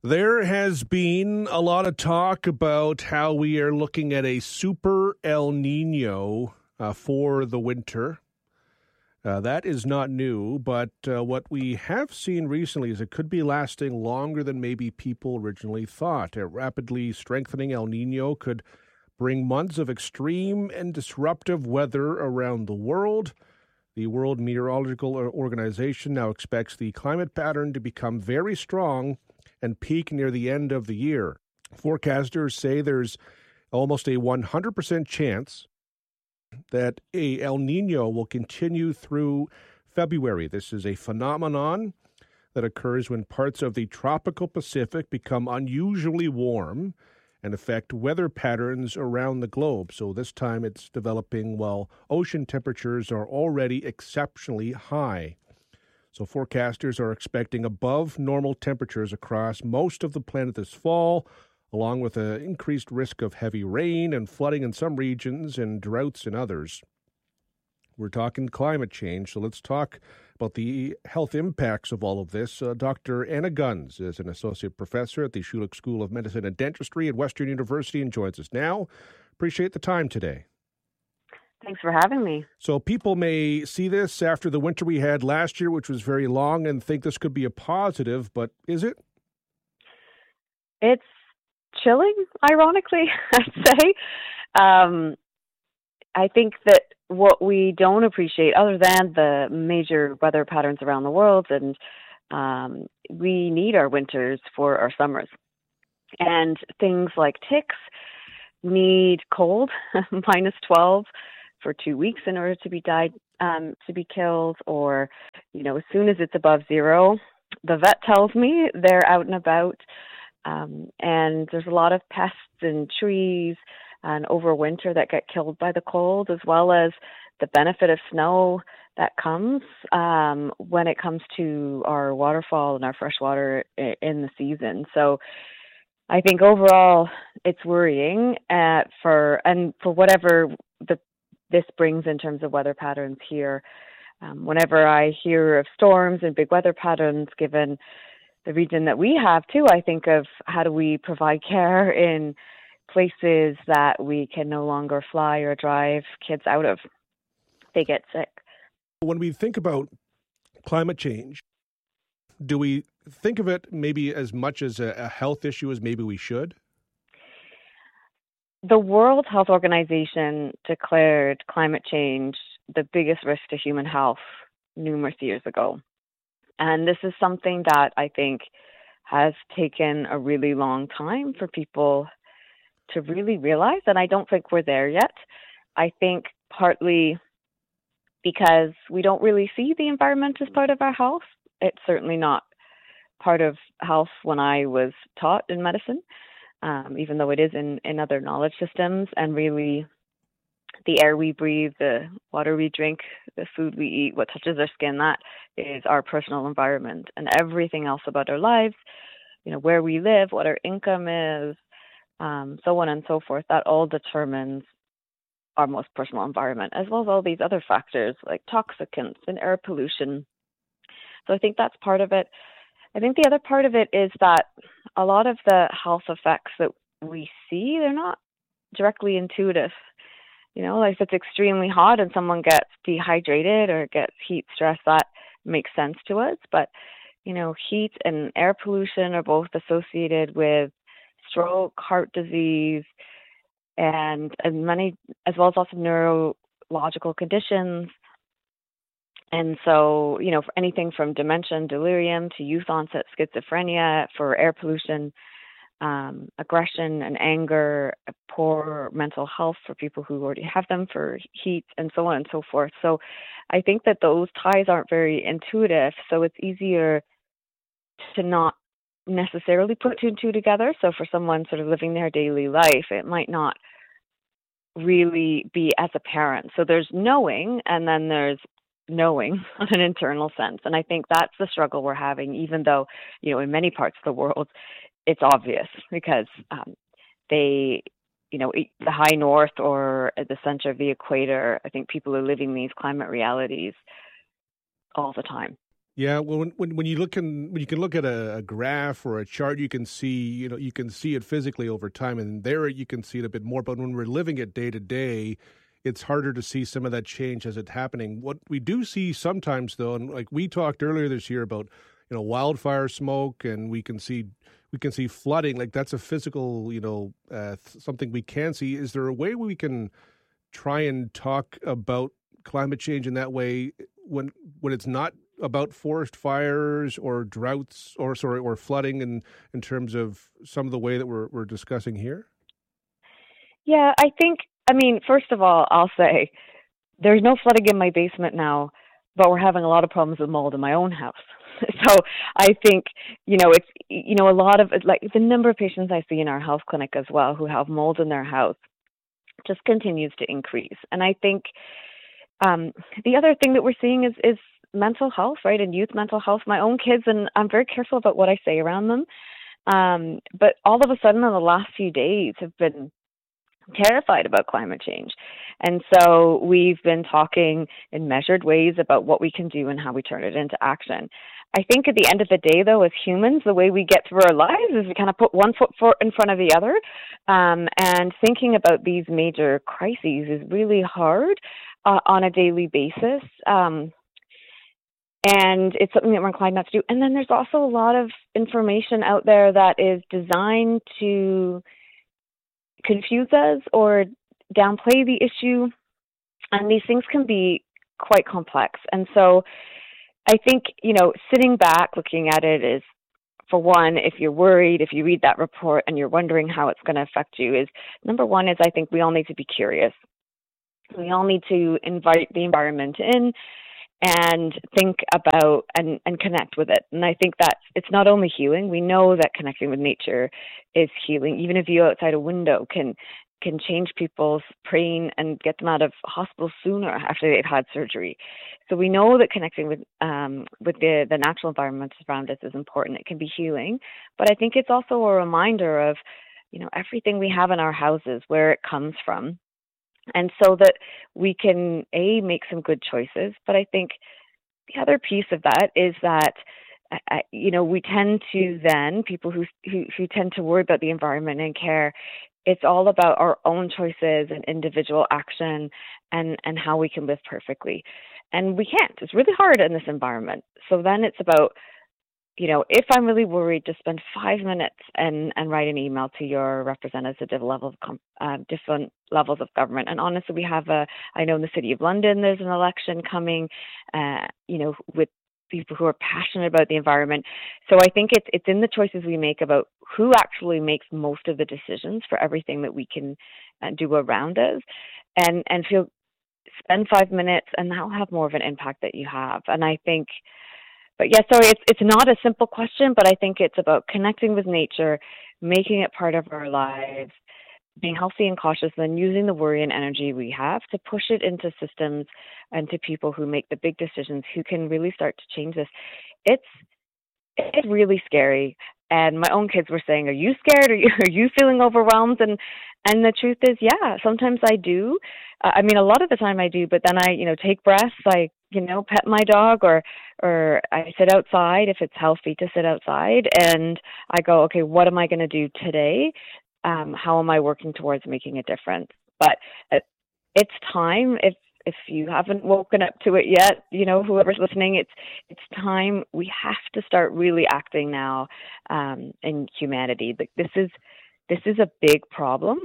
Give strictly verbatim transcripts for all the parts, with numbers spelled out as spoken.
There has been a lot of talk about how we are looking at a super El Nino uh, for the winter. Uh, that is not new, but uh, what we have seen recently is it could be lasting longer than maybe people originally thought. A rapidly strengthening El Nino could bring months of extreme and disruptive weather around the world. The World Meteorological Organization now expects the climate pattern to become very strong and peak near the end of the year. Forecasters say there's almost a one hundred percent chance that a El Nino will continue through February. This is a phenomenon that occurs when parts of the tropical Pacific become unusually warm and affect weather patterns around the globe. So this time it's developing while ocean temperatures are already exceptionally high. So forecasters are expecting above normal temperatures across most of the planet this fall, along with an increased risk of heavy rain and flooding in some regions and droughts in others. We're talking climate change, so let's talk about the health impacts of all of this. Uh, Doctor Anna Gunz is an associate professor at the Schulich School of Medicine and Dentistry at Western University and joins us now. Appreciate the time today. Thanks for having me. So people may see this after the winter we had last year, which was very long, and think this could be a positive, but is it? It's chilling, ironically, I'd say. Um, I think that what we don't appreciate, other than the major weather patterns around the world, and um, we need our winters for our summers. And things like ticks need cold, minus twelve, for two weeks in order to be died, um, to be killed, or, you know, as soon as it's above zero, the vet tells me they're out and about, um, and there's a lot of pests and trees and over winter that get killed by the cold, as well as the benefit of snow that comes um, when it comes to our waterfall and our fresh water in the season. So I think overall it's worrying uh, for, and for whatever the this brings in terms of weather patterns here. Um, whenever I hear of storms and big weather patterns, given the region that we have too, I think of how do we provide care in places that we can no longer fly or drive kids out of. They get sick. When we think about climate change, do we think of it maybe as much as a, a health issue as maybe we should? The World Health Organization declared climate change the biggest risk to human health numerous years ago. And this is something that I think has taken a really long time for people to really realize, and I don't think we're there yet. I think partly because we don't really see the environment as part of our health. It's certainly not part of health when I was taught in medicine. Um, even though it is in, in other knowledge systems, and really the air we breathe, the water we drink, the food we eat, what touches our skin, that is our personal environment. And everything else about our lives, you know, where we live, what our income is, um, so on and so forth, that all determines our most personal environment, as well as all these other factors like toxicants and air pollution. So I think that's part of it. I think the other part of it is that a lot of the health effects that we see, they're not directly intuitive. You know, like if it's extremely hot and someone gets dehydrated or gets heat stress, that makes sense to us. But, you know, heat and air pollution are both associated with stroke, heart disease, and, and many, as well as lots of neurological conditions. And so, you know, for anything from dementia and delirium to youth onset schizophrenia, for air pollution, um, aggression and anger, poor mental health for people who already have them, for heat, and so on and so forth. So I think that those ties aren't very intuitive. So it's easier to not necessarily put two and two together. So for someone sort of living their daily life, it might not really be as apparent. So there's knowing, and then there's knowing on an internal sense. And I think that's the struggle we're having, even though, you know, in many parts of the world, it's obvious because um, they, you know, the high north or at the center of the equator, I think people are living these climate realities all the time. Yeah, well, when, when when you look in, when you can look at a, a graph or a chart, you can see, you know, you can see it physically over time, and there you can see it a bit more. But when we're living it day to day, it's harder to see some of that change as it's happening. What we do see sometimes, though, and like we talked earlier this year about, you know, wildfire smoke, and we can see we can see flooding. Like that's a physical, you know, uh, th- something we can see. Is there a way we can try and talk about climate change in that way when when it's not about forest fires or droughts or sorry or flooding in in terms of some of the way that we're we're discussing here? Yeah, I think, I mean, first of all, I'll say there's no flooding in my basement now, but we're having a lot of problems with mold in my own house. So I think, you know, it's, you know, a lot of, like, the number of patients I see in our health clinic as well who have mold in their house just continues to increase. And I think um, the other thing that we're seeing is, is mental health, right? And youth mental health. My own kids, and I'm very careful about what I say around them. Um, but all of a sudden in the last few days have been terrified about climate change. And so we've been talking in measured ways about what we can do and how we turn it into action. I think at the end of the day, though, as humans, the way we get through our lives is we kind of put one foot for, in front of the other. Um, and thinking about these major crises is really hard uh, on a daily basis. Um, and it's something that we're inclined not to do. And then there's also a lot of information out there that is designed to confuse us or downplay the issue, and these things can be quite complex. And so I think, you know, sitting back looking at it is, for one, if you're worried, if you read that report and you're wondering how it's going to affect you, is number one is I think we all need to be curious. We all need to invite the environment in and think about and, and connect with it. And I think that it's not only healing. We know that connecting with nature is healing. Even a view outside a window can can change people's pain and get them out of hospital sooner after they've had surgery. So we know that connecting with um, with the, the natural environment around us is important. It can be healing. But I think it's also a reminder of, you know, everything we have in our houses, where it comes from, and so that we can, A, make some good choices. But I think the other piece of that is that, uh, you know, we tend to then, people who, who, who tend to worry about the environment and care, it's all about our own choices and individual action and, and how we can live perfectly. And we can't. It's really hard in this environment. So then it's about, you know, if I'm really worried, just spend five minutes and, and write an email to your representatives at different levels of uh, different levels of government. And honestly, we have a, I know in the City of London, there's an election coming, uh, you know, with people who are passionate about the environment. So I think it's it's in the choices we make about who actually makes most of the decisions for everything that we can uh, do around us, and and feel spend five minutes, and that'll have more of an impact that you have. And I think. But yeah, sorry, it's it's not a simple question, but I think it's about connecting with nature, making it part of our lives, being healthy and cautious, then using the worry and energy we have to push it into systems and to people who make the big decisions, who can really start to change this. It's it's really scary. And my own kids were saying, "Are you scared? Are you are you feeling overwhelmed?" And and the truth is, yeah, sometimes I do. Uh, I mean, a lot of the time I do. But then I, you know, take breaths. I, you know, pet my dog, or or I sit outside if it's healthy to sit outside, and I go, okay, what am I going to do today? Um, how am I working towards making a difference? But it, it's time. If if you haven't woken up to it yet, you know, whoever's listening, it's it's time. We have to start really acting now um, in humanity. Like this is this is a big problem,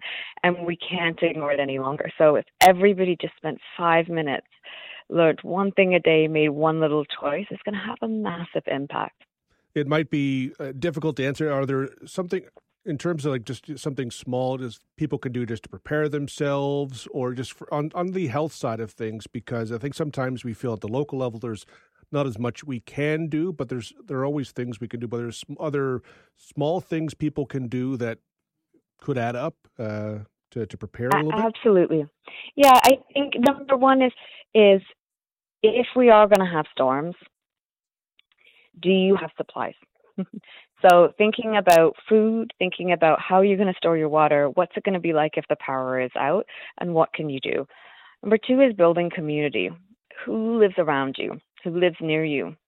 and we can't ignore it any longer. So if everybody just spent five minutes, learned one thing a day, made one little choice, it's going to have a massive impact. It might be uh, difficult to answer. Are there something in terms of like just something small just people can do just to prepare themselves, or just for, on, on the health side of things? Because I think sometimes we feel at the local level there's not as much we can do, but there's there are always things we can do. But there's other small things people can do that could add up uh, to to prepare a little bit. Absolutely, yeah. I think number one is is if we are going to have storms, do you have supplies? So thinking about food, thinking about how you're going to store your water, what's it going to be like if the power is out, and what can you do? Number two is building community. Who lives around you? Who lives near you?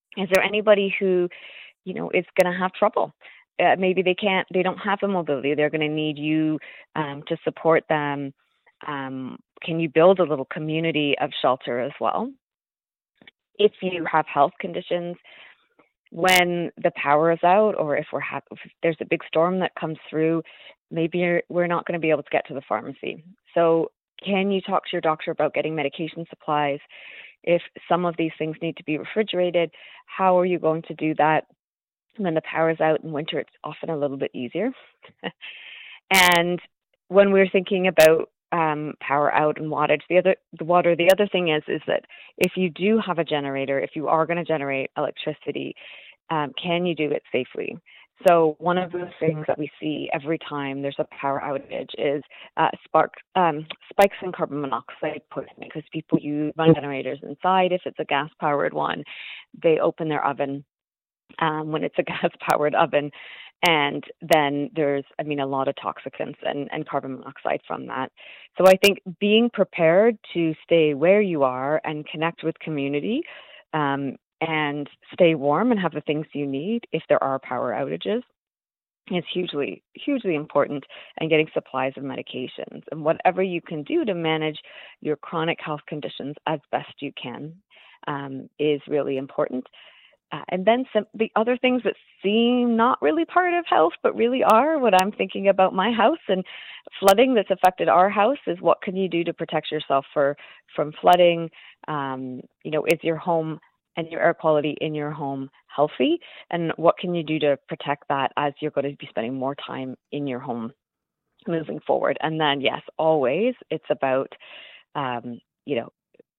Is there anybody who, you know, is going to have trouble? Uh, maybe they can't, they don't have the mobility. They're going to need you um, to support them. Um, can you build a little community of shelter as well? If you have health conditions, when the power is out, or if we're ha- if there's a big storm that comes through, maybe you're, we're not going to be able to get to the pharmacy. So can you talk to your doctor about getting medication supplies? If some of these things need to be refrigerated, how are you going to do that? When the power is out in winter, it's often a little bit easier. And when we're thinking about um, power out and wattage, the other the water, the other thing is is that if you do have a generator, if you are going to generate electricity, um, can you do it safely? So one of the things that we see every time there's a power outage is uh, spark um, spikes in carbon monoxide poisoning, because people use run generators inside. If it's a gas-powered one, they open their oven um, when it's a gas-powered oven, and then there's, I mean, a lot of toxicants and, and carbon monoxide from that. So I think being prepared to stay where you are and connect with community, um, and stay warm and have the things you need if there are power outages is hugely, hugely important, and getting supplies of medications and whatever you can do to manage your chronic health conditions as best you can um, is really important. Uh, and then some, the other things that seem not really part of health, but really are, what I'm thinking about my house and flooding that's affected our house is what can you do to protect yourself for from flooding? Um, you know, is your home and your air quality in your home healthy? And what can you do to protect that as you're going to be spending more time in your home moving forward? And then, yes, always it's about, um, you know,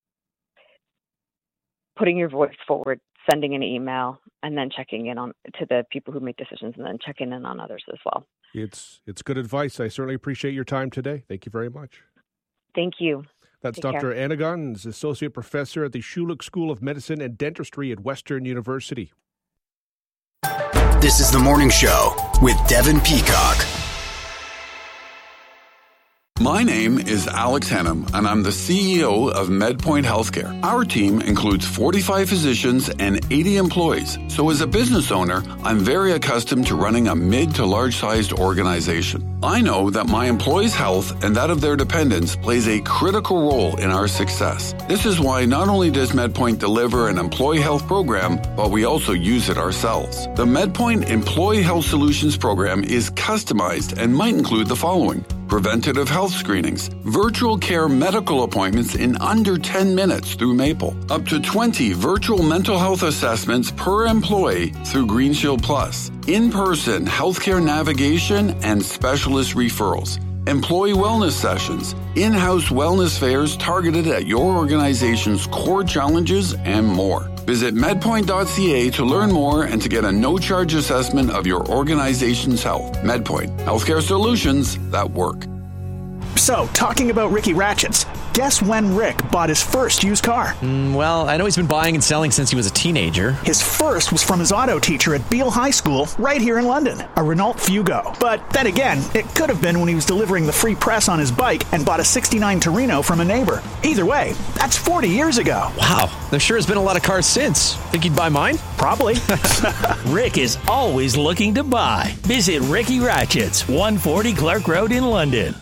putting your voice forward, sending an email, and then checking in on to the people who make decisions, and then checking in on others as well. It's it's good advice. I certainly appreciate your time today. Thank you very much. Thank you. That's Take Doctor care. Anna Guns, Associate Professor at the Schulich School of Medicine and Dentistry at Western University. This is The Morning Show with Devin Peacock. My name is Alex Hannum, and I'm the C E O of MedPoint Healthcare. Our team includes forty-five physicians and eighty employees. So as a business owner, I'm very accustomed to running a mid to large-sized organization. I know that my employees' health and that of their dependents plays a critical role in our success. This is why not only does MedPoint deliver an employee health program, but we also use it ourselves. The MedPoint Employee Health Solutions program is customized and might include the following: preventative health screenings, virtual care medical appointments in under ten minutes through Maple, up to twenty virtual mental health assessments per employee through Green Shield Plus, in-person healthcare navigation and specialist referrals, employee wellness sessions, in-house wellness fairs targeted at your organization's core challenges, and more. Visit medpoint dot c a to learn more and to get a no-charge assessment of your organization's health. MedPoint, healthcare solutions that work. So, talking about Ricky Ratchets, guess when Rick bought his first used car? Mm, well, I know he's been buying and selling since he was a teenager. His first was from his auto teacher at Beale High School, right here in London, a Renault Fugo. But then again, it could have been when he was delivering the free press on his bike and bought a sixty-nine Torino from a neighbor. Either way, that's forty years ago. Wow, there sure has been a lot of cars since. Think he'd buy mine? Probably. Rick is always looking to buy. Visit Ricky Ratchets, one forty Clark Road in London.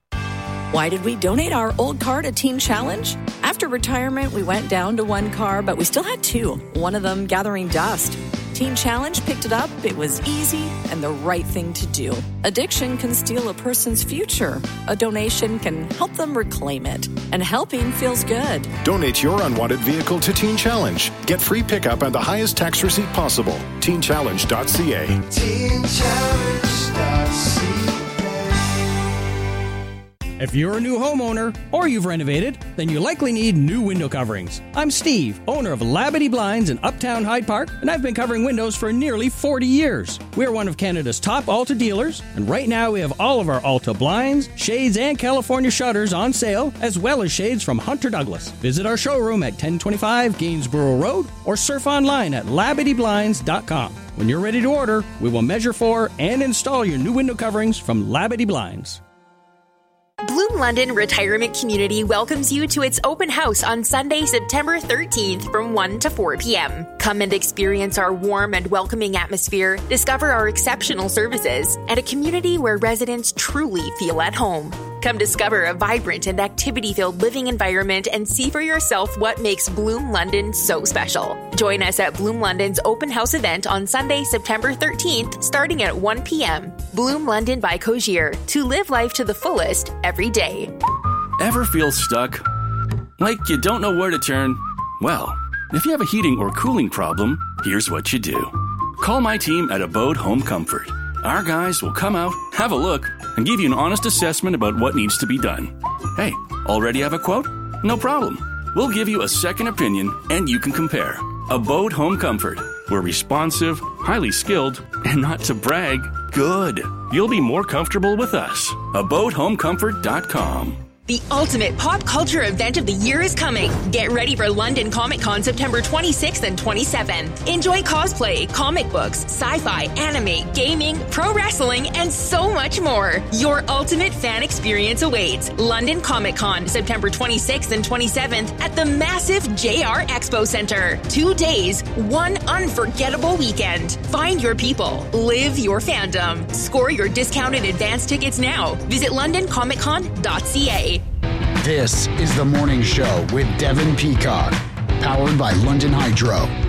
Why did we donate our old car to Teen Challenge? After retirement, we went down to one car, but we still had two, one of them gathering dust. Teen Challenge picked it up. It was easy and the right thing to do. Addiction can steal a person's future. A donation can help them reclaim it. And helping feels good. Donate your unwanted vehicle to Teen Challenge. Get free pickup and the highest tax receipt possible. teen challenge dot c a. teen challenge dot c a. If you're a new homeowner or you've renovated, then you likely need new window coverings. I'm Steve, owner of Labadee Blinds in Uptown Hyde Park, and I've been covering windows for nearly forty years. We're one of Canada's top Alta dealers, and right now we have all of our Alta blinds, shades, and California shutters on sale, as well as shades from Hunter Douglas. Visit our showroom at ten twenty-five Gainsborough Road or surf online at labadee blinds dot com. When you're ready to order, we will measure for and install your new window coverings from Labadee Blinds. Bloom London Retirement Community welcomes you to its open house on Sunday, September thirteenth from one to four p.m. Come and experience our warm and welcoming atmosphere, discover our exceptional services, and a community where residents truly feel at home. Come discover a vibrant and activity-filled living environment and see for yourself what makes Bloom London so special. Join us at Bloom London's open house event on Sunday, September thirteenth, starting at one p.m. Bloom London by Cogier, to live life to the fullest every day. Ever feel stuck? Like you don't know where to turn? Well, if you have a heating or cooling problem, here's what you do. Call my team at Abode Home Comfort. Our guys will come out, have a look, and give you an honest assessment about what needs to be done. Hey, already have a quote? No problem. We'll give you a second opinion, and you can compare. Abode Home Comfort. We're responsive, highly skilled, and not to brag, good. You'll be more comfortable with us. abode home comfort dot com. The ultimate pop culture event of the year is coming. Get ready for London Comic Con September twenty-sixth and twenty-seventh. Enjoy cosplay, comic books, sci-fi, anime, gaming, pro wrestling, and so much more. Your ultimate fan experience awaits. London Comic Con September twenty-sixth and twenty-seventh at the massive J R Expo Center. Two days, one unforgettable weekend. Find your people. Live your fandom. Score your discounted advance tickets now. Visit london comic con dot c a. This is The Morning Show with Devin Peacock, powered by London Hydro.